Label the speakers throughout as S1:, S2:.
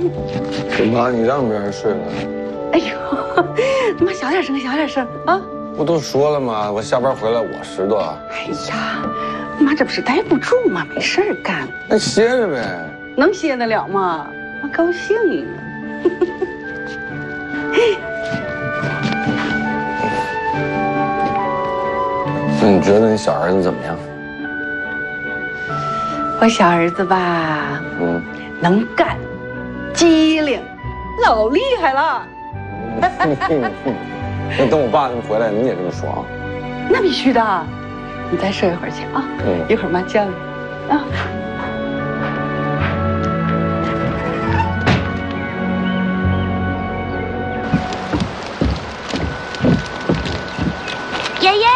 S1: 妈，你让别人睡了。
S2: 哎呦，你妈小点声，小点声啊！
S1: 不都说了吗？我下班回来我拾掇。
S2: 哎呀，妈这不是待不住吗？没事儿干，
S1: 那歇着呗。
S2: 能歇得了吗？妈高兴啊。
S1: 那你觉得你小儿子怎么样？
S2: 我小儿子吧，能干，机灵，老厉害了。
S1: 那等我爸他们回来，你也这么说啊？
S2: 那必须的，你再睡一会儿去啊。一会儿妈叫你啊。
S3: 爷爷，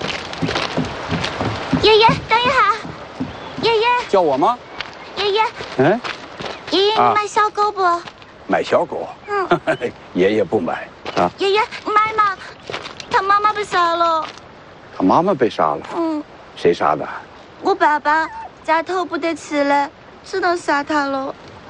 S3: 爷爷，等一下，爷爷。
S4: 叫我吗？
S3: 爷爷。
S4: 嗯。
S3: 爷爷，你买小狗不？
S4: 买小狗？爷爷不买啊。
S3: 爷爷，买嘛，他妈妈被杀了。
S4: 他妈妈被杀了？谁杀的？
S3: 我爸爸，家头不得吃了，只能杀他了。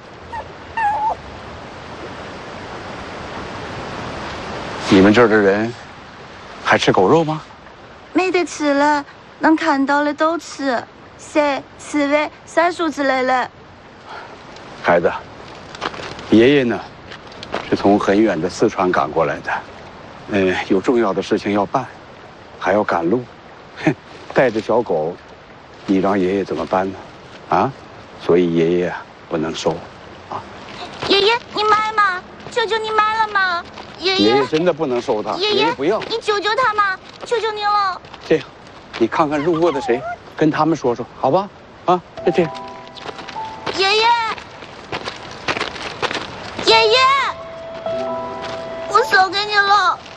S4: 你们这儿的人还吃狗肉吗？
S3: 没得吃了，能看到的都吃，蛇、刺猬、山鼠之类的。
S4: 孩子，爷爷呢，是从很远的四川赶过来的，有重要的事情要办，还要赶路，带着小狗，你让爷爷怎么办呢？啊，所以爷爷不能收，啊。
S3: 爷爷，你买嘛，求求你买了嘛，爷爷。
S4: 爷爷真的不能收他，爷爷不要。
S3: 你救救他嘛，求求你了。
S4: 这样，你看看路过的谁，跟他们说说，好吧？啊，就这样。
S3: 爷爷。爷爷，我送给你了。